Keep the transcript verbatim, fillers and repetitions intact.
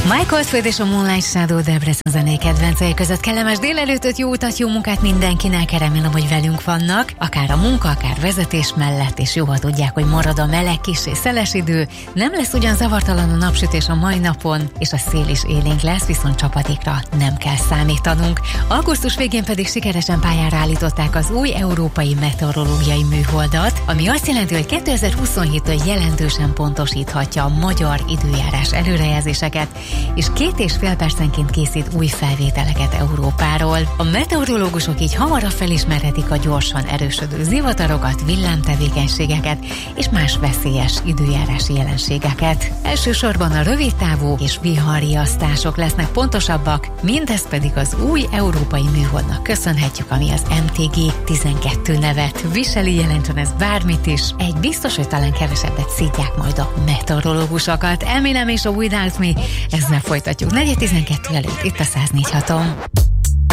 Michael Field és a Moonlight Shadow Debrecen zené kedvencei között kellemes délelőttöt, jó utat, jó munkát mindenkinek, remélem, hogy velünk vannak, akár a munka, akár vezetés mellett, és jó, ha tudják, hogy marad a meleg, kis és szeles idő, nem lesz ugyan zavartalan a napsütés a mai napon, és a szél is élénk lesz, viszont csapadékra nem kell számítanunk. Augusztus végén pedig sikeresen pályára állították az új európai meteorológiai műholdat, ami azt jelenti, hogy kétezer-huszonhéttől jelentősen pontosíthatja a magyar időjárás előrejelzéseket, és két és fél percenként készít új felvételeket Európáról. A meteorológusok így hamarabb felismerhetik a gyorsan erősödő zivatarokat, villámtevékenységeket és más veszélyes időjárási jelenségeket. Elsősorban a rövidtávú és viharriasztások lesznek pontosabbak, mindez pedig az új európai műholdnak köszönhetjük, ami az em té gé tizenkettő nevet viseli, jelentsen ez bármit is. Egy biztos, hogy talán kevesebbet szidják majd a meteorológusokat. Eminem és a Without Me, ezzel folytatjuk negyven tizenkettő előtt itt a száz négy haton.